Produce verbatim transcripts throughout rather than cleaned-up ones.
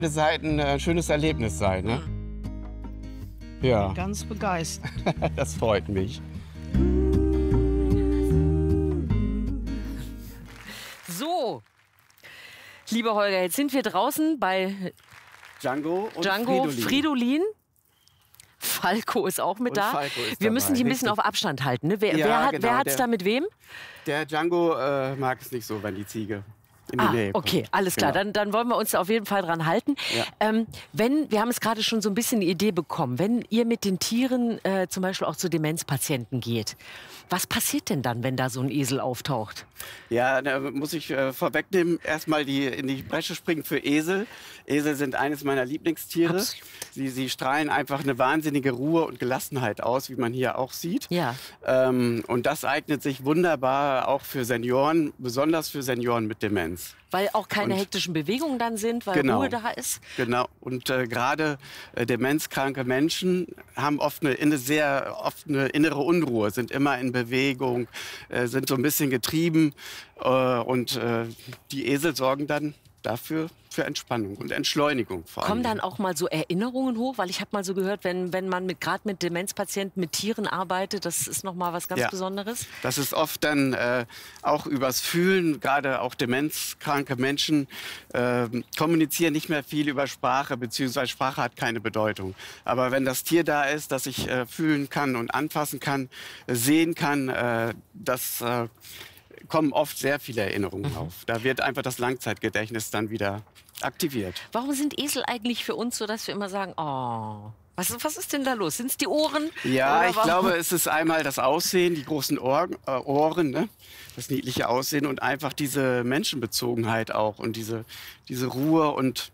Seiten ein schönes Erlebnis sein, ne? Ja. Ganz begeistert. Das freut mich. So, lieber Holger, jetzt sind wir draußen bei Django und Django, Fridolin. Fridolin. Falco ist auch mit Und da. Falco ist wir dabei, müssen dich ein bisschen richtig. auf Abstand halten. Ne? Wer, Ja, wer hat genau, wer hat's der- da mit wem? Der Django äh, mag es nicht so, wenn die Ziege in die Ah, Nähe kommt. okay, alles klar. Genau. Dann, dann wollen wir uns da auf jeden Fall dran halten. Ja. Ähm, wenn, wir haben es gerade schon so ein bisschen die Idee bekommen, wenn ihr mit den Tieren äh, zum Beispiel auch zu Demenzpatienten geht, was passiert denn dann, wenn da so ein Esel auftaucht? Ja, da muss ich äh, vorwegnehmen, erstmal die, in die Bresche springen für Esel. Esel sind eines meiner Lieblingstiere. Absolut. Sie, sie strahlen einfach eine wahnsinnige Ruhe und Gelassenheit aus, wie man hier auch sieht. Ja. Ähm, und das eignet sich wunderbar auch für Senioren, besonders für Senioren mit Demenz. Weil auch keine Und- hektischen Bewegungen dann sind, weil Genau. Ruhe da ist. Genau. Und äh, gerade äh, demenzkranke Menschen haben oft eine, inne, sehr oft eine innere Unruhe, sind immer in Bewegung, äh, sind so ein bisschen getrieben. Äh, und äh, die Esel sorgen dann dafür für Entspannung und Entschleunigung vor allem. Kommen dann auch mal so Erinnerungen hoch? Weil ich habe mal so gehört, wenn, wenn man mit, gerade mit Demenzpatienten mit Tieren arbeitet, das ist noch mal was ganz Ja. Besonderes. Das ist oft dann äh, auch übers Fühlen, gerade auch demenzkranke Menschen äh, kommunizieren nicht mehr viel über Sprache, beziehungsweise Sprache hat keine Bedeutung. Aber wenn das Tier da ist, das ich äh, fühlen kann und anfassen kann, äh, sehen kann, äh, das äh, kommen oft sehr viele Erinnerungen auf. Da wird einfach das Langzeitgedächtnis dann wieder aktiviert. Warum sind Esel eigentlich für uns so, dass wir immer sagen, oh, was, was ist denn da los? Sind es die Ohren? Ja, Oder ich warum? glaube, es ist einmal das Aussehen, die großen Ohren, äh, Ohren, ne? Das niedliche Aussehen und einfach diese Menschenbezogenheit auch und diese, diese Ruhe. Und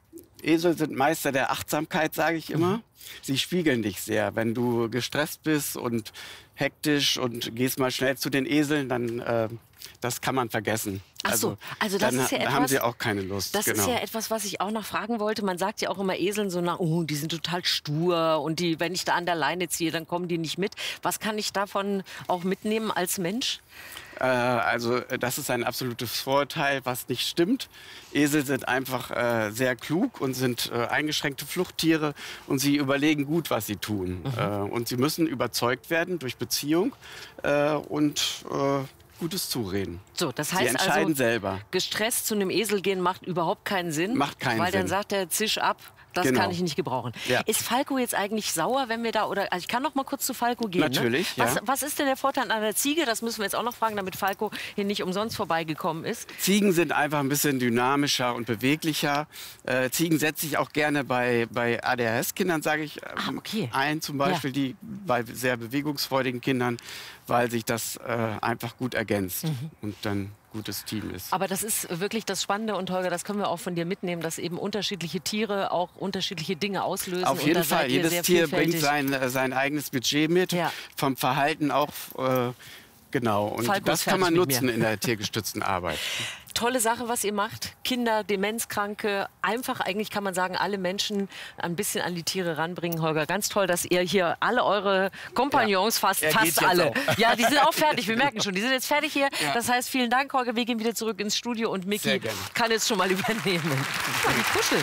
Esel sind Meister der Achtsamkeit, sage ich immer. Sie spiegeln dich sehr. Wenn du gestresst bist und hektisch und gehst mal schnell zu den Eseln, dann äh, das kann man vergessen. Ach so, also das dann ist ja ha- haben etwas- sie auch keine Lust. Das genau. ist ja etwas, was ich auch noch fragen wollte. Man sagt ja auch immer Eseln so nach, oh, die sind total stur und die, wenn ich da an der Leine ziehe, dann kommen die nicht mit. Was kann ich davon auch mitnehmen als Mensch? Äh, also äh, das ist ein absolutes Vorurteil, was nicht stimmt. Esel sind einfach äh, sehr klug und sind äh, eingeschränkte Fluchttiere und sie überlegen gut, was sie tun. Mhm. Äh, und sie müssen überzeugt werden durch Beziehung äh, und äh, gutes Zureden. So, das Sie heißt entscheiden also, selber. gestresst zu einem Esel gehen macht überhaupt keinen Sinn. Macht keinen Weil dann Sinn. sagt er, zisch ab, das Genau. kann ich nicht gebrauchen. Ja. Ist Falco jetzt eigentlich sauer, wenn wir da, oder, also ich kann noch mal kurz zu Falco gehen. Natürlich, ne? was, ja. was ist denn der Vorteil an der Ziege? Das müssen wir jetzt auch noch fragen, damit Falco hier nicht umsonst vorbeigekommen ist. Ziegen sind einfach ein bisschen dynamischer und beweglicher. Äh, Ziegen setze ich auch gerne bei, bei A D H S-Kindern, sage ich, ähm, Ah, okay. ein, zum Beispiel, die bei sehr bewegungsfreudigen Kindern, weil sich das äh, einfach gut ergänzt Mhm. und dann gutes Team ist. Aber das ist wirklich das Spannende und Holger, das können wir auch von dir mitnehmen, dass eben unterschiedliche Tiere auch unterschiedliche Dinge auslösen. Auf und jeden da seid Fall, ihr jedes sehr Tier bringt vielfältig. sein, äh, sein eigenes Budget mit, Ja. vom Verhalten auch, äh, genau. Und Falco das ist kann man fertig mit nutzen mir. in der tiergestützten Arbeit. Tolle Sache, was ihr macht. Kinder, Demenzkranke, einfach eigentlich kann man sagen, alle Menschen ein bisschen an die Tiere ranbringen. Holger, ganz toll, dass ihr hier alle eure Kompagnons, Ja. fast, Er geht fast jetzt alle. auch. Ja, die sind auch fertig, wir merken schon, die sind jetzt fertig hier. Ja. Das heißt, vielen Dank, Holger, wir gehen wieder zurück ins Studio und Sehr Miki gerne. kann jetzt schon mal übernehmen. Ja, die kuscheln.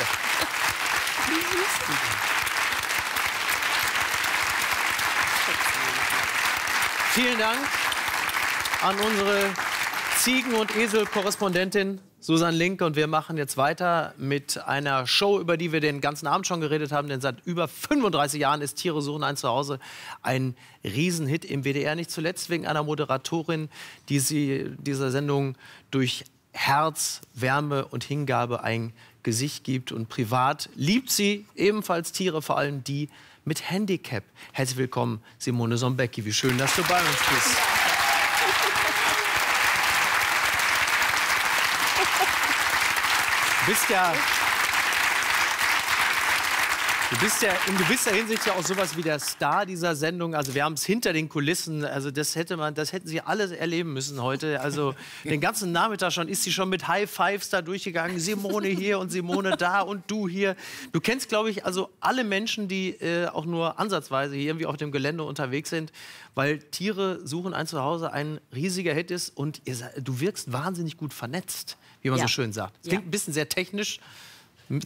Vielen Dank an unsere Ziegen- und Esel-Korrespondentin Susan Linke. Und wir machen jetzt weiter mit einer Show, über die wir den ganzen Abend schon geredet haben. Denn seit über fünfunddreißig Jahren ist Tiere suchen ein Zuhause ein Riesenhit im W D R. Nicht zuletzt wegen einer Moderatorin, die sie dieser Sendung durch Herz, Wärme und Hingabe ein Gesicht gibt. Und privat liebt sie ebenfalls Tiere, vor allem die mit Handicap. Herzlich willkommen, Simone Sombecki. Wie schön, dass du bei uns bist. Du bist ja, du bist ja in gewisser Hinsicht ja auch sowas wie der Star dieser Sendung. Also wir haben es hinter den Kulissen. Also das hätte man, das hätten Sie alle erleben müssen heute. Also den ganzen Nachmittag schon ist sie schon mit High Fives da durchgegangen. Simone hier und Simone da und du hier. Du kennst, glaube ich, also alle Menschen, die äh, auch nur ansatzweise hier irgendwie auf dem Gelände unterwegs sind, weil Tiere suchen ein Zuhause ein riesiger Hit ist und ihr, du wirkst wahnsinnig gut vernetzt, wie man Ja. so schön sagt. Es Ja. klingt ein bisschen sehr technisch.